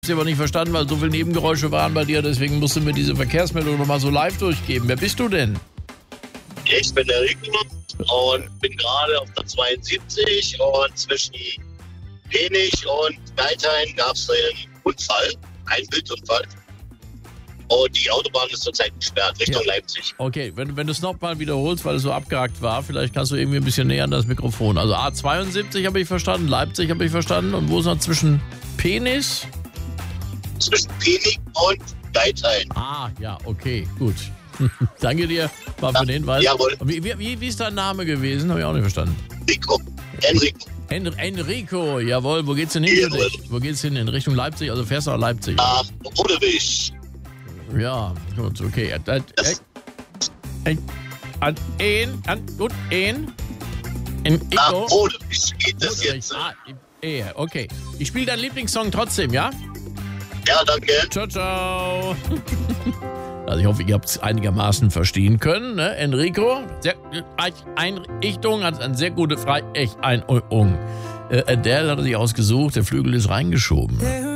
Ich habe aber nicht verstanden, weil so viele Nebengeräusche waren bei dir, deswegen musst du mir diese Verkehrsmeldung nochmal so live durchgeben. Wer bist du denn? Ich bin der Rico und bin gerade auf der 72 und zwischen Penich und Geithain gab es einen Unfall, einen Wildunfall. Und die Autobahn ist zurzeit gesperrt, Richtung Leipzig. Okay, wenn du es nochmal wiederholst, weil es so abgehakt war, vielleicht kannst du irgendwie ein bisschen näher an das Mikrofon. Also A72 habe ich verstanden, Leipzig habe ich verstanden und wo ist noch zwischen Penich? Zwischen Penich und Geithain. Ah, ja, okay, gut. Danke dir mal für den Hinweis. Jawohl. Wie ist dein Name gewesen? Habe ich auch nicht verstanden. Enrico. Enrico, jawohl. Wo geht's denn hin für dich? Wo geht's hin? In Richtung Leipzig? Also fährst du nach Leipzig? Nach Rodewig. Ja, gut, okay. Gut, Nach Rodewig geht das jetzt. Okay. Ich spiele deinen Lieblingssong trotzdem, ja? Ja, danke. Ciao, ciao. Also ich hoffe, ihr habt es einigermaßen verstehen können. Ne? Enrico, Einrichtung hat eine sehr gute Einrichtung. Adele hat er sich ausgesucht, der Flügel ist reingeschoben.